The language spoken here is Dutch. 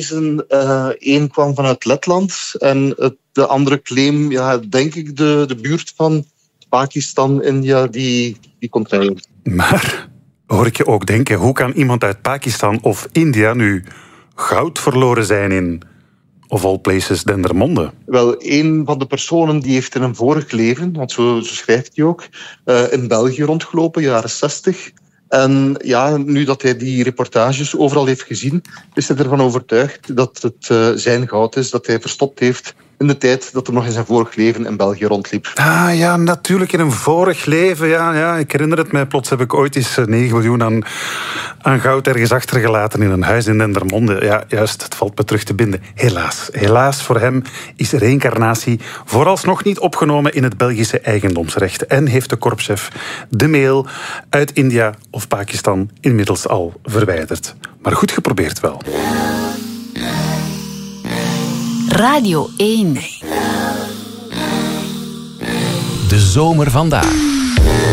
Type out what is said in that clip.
bewijzen. Eén kwam vanuit Letland en de andere claim, denk ik, de buurt van Pakistan, India, die contraire. Maar hoor ik je ook denken, hoe kan iemand uit Pakistan of India nu goud verloren zijn in, of all places, Dendermonde? Wel, een van de personen die heeft in een vorig leven, want zo schrijft hij ook, in België rondgelopen, jaren 60. En nu dat hij die reportages overal heeft gezien, is hij ervan overtuigd dat het zijn goud is, dat hij verstopt heeft in de tijd dat hij nog in zijn vorig leven in België rondliep. Ah ja, natuurlijk, in een vorig leven. Ja, ik herinner het mij. Plots heb ik ooit eens 9 miljoen aan goud ergens achtergelaten in een huis in Dendermonde. Ja, juist, het valt me terug te binden. Helaas voor hem is reïncarnatie vooralsnog niet opgenomen in het Belgische eigendomsrecht. En heeft de korpschef de mail uit India of Pakistan inmiddels al verwijderd. Maar goed geprobeerd wel. Radio 1. De zomer vandaag.